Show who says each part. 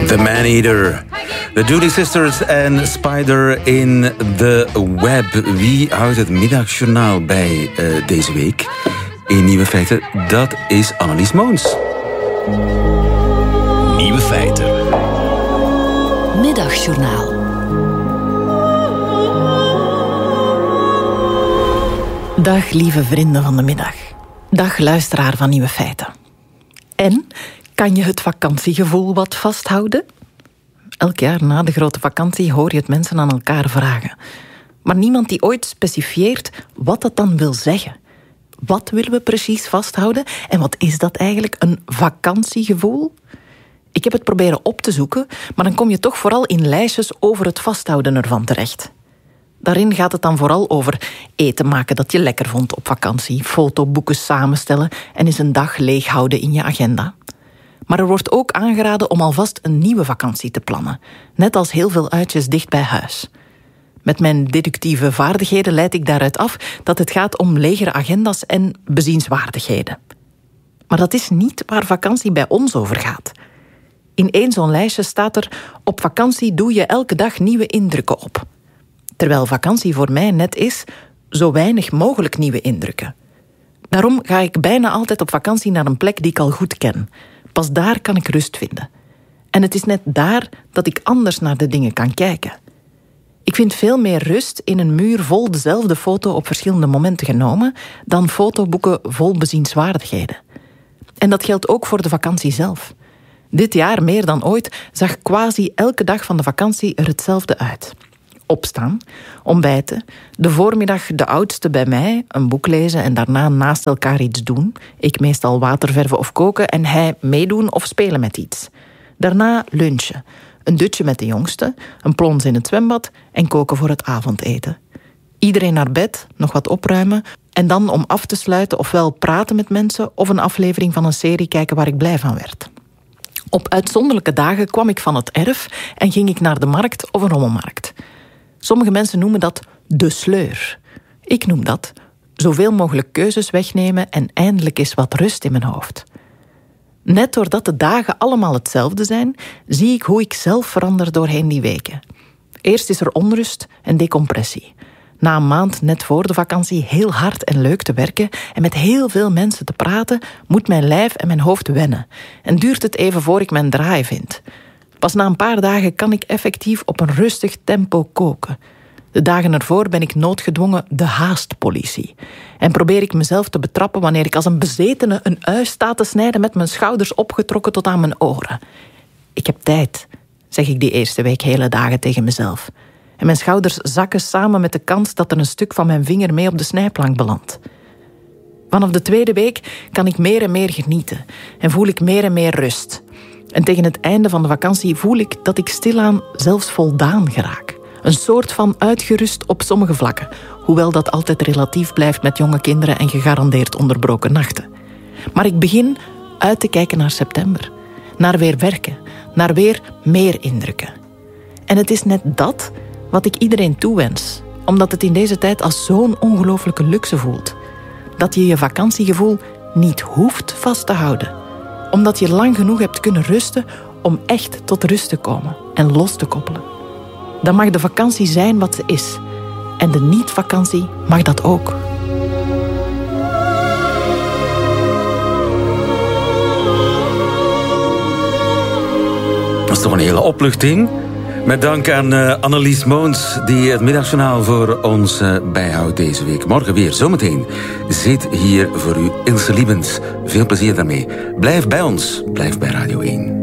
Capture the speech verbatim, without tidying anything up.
Speaker 1: The Man-Eater. De Dooley Sisters en Spider in the Web. Wie houdt het middagjournaal bij uh, deze week? In Nieuwe Feiten, dat is Annelies Moons.
Speaker 2: Nieuwe Feiten.
Speaker 3: Middagjournaal. Dag lieve vrienden van de middag. Dag luisteraar van Nieuwe Feiten. En, kan je het vakantiegevoel wat vasthouden? Elk jaar na de grote vakantie hoor je het mensen aan elkaar vragen. Maar niemand die ooit specifieert wat dat dan wil zeggen. Wat willen we precies vasthouden? En wat is dat eigenlijk, een vakantiegevoel? Ik heb het proberen op te zoeken, maar dan kom je toch vooral in lijstjes over het vasthouden ervan terecht. Daarin gaat het dan vooral over eten maken dat je lekker vond op vakantie, fotoboeken samenstellen en eens een dag leeghouden in je agenda. Maar er wordt ook aangeraden om alvast een nieuwe vakantie te plannen, net als heel veel uitjes dicht bij huis. Met mijn deductieve vaardigheden leid ik daaruit af dat het gaat om legere agenda's en bezienswaardigheden. Maar dat is niet waar vakantie bij ons over gaat. In één zo'n lijstje staat er: op vakantie doe je elke dag nieuwe indrukken op. Terwijl vakantie voor mij net is zo weinig mogelijk nieuwe indrukken. Daarom ga ik bijna altijd op vakantie naar een plek die ik al goed ken. Pas daar kan ik rust vinden. En het is net daar dat ik anders naar de dingen kan kijken. Ik vind veel meer rust in een muur vol dezelfde foto op verschillende momenten genomen dan fotoboeken vol bezienswaardigheden. En dat geldt ook voor de vakantie zelf. Dit jaar meer dan ooit zag quasi elke dag van de vakantie er hetzelfde uit. Opstaan, ontbijten, de voormiddag de oudste bij mij, een boek lezen en daarna naast elkaar iets doen. Ik meestal waterverven of koken en hij meedoen of spelen met iets. Daarna lunchen, een dutje met de jongste, een plons in het zwembad en koken voor het avondeten. Iedereen naar bed, nog wat opruimen en dan om af te sluiten ofwel praten met mensen of een aflevering van een serie kijken waar ik blij van werd. Op uitzonderlijke dagen kwam ik van het erf en ging ik naar de markt of een rommelmarkt. Sommige mensen noemen dat de sleur. Ik noem dat zoveel mogelijk keuzes wegnemen en eindelijk eens wat rust in mijn hoofd. Net doordat de dagen allemaal hetzelfde zijn, zie ik hoe ik zelf verander doorheen die weken. Eerst is er onrust en decompressie. Na een maand net voor de vakantie heel hard en leuk te werken en met heel veel mensen te praten, moet mijn lijf en mijn hoofd wennen. En duurt het even voor ik mijn draai vind. Pas na een paar dagen kan ik effectief op een rustig tempo koken. De dagen ervoor ben ik noodgedwongen de haastpolitie. En probeer ik mezelf te betrappen wanneer ik als een bezetene een ui sta te snijden met mijn schouders opgetrokken tot aan mijn oren. Ik heb tijd, zeg ik die eerste week hele dagen tegen mezelf. En mijn schouders zakken samen met de kans dat er een stuk van mijn vinger mee op de snijplank belandt. Vanaf de tweede week kan ik meer en meer genieten en voel ik meer en meer rust. En tegen het einde van de vakantie voel ik dat ik stilaan zelfs voldaan geraak. Een soort van uitgerust op sommige vlakken, hoewel dat altijd relatief blijft met jonge kinderen en gegarandeerd onderbroken nachten. Maar ik begin uit te kijken naar september, naar weer werken, naar weer meer indrukken. En het is net dat wat ik iedereen toewens, omdat het in deze tijd als zo'n ongelooflijke luxe voelt. Dat je je vakantiegevoel niet hoeft vast te houden, omdat je lang genoeg hebt kunnen rusten om echt tot rust te komen en los te koppelen. Dan mag de vakantie zijn wat ze is. En de niet-vakantie mag dat ook.
Speaker 1: Dat is toch een hele opluchting. Met dank aan uh, Annelies Moons, die het middagjournaal voor ons uh, bijhoudt deze week. Morgen weer, zometeen, zit hier voor u Ilse Liebens. Veel plezier daarmee. Blijf bij ons, blijf bij Radio één.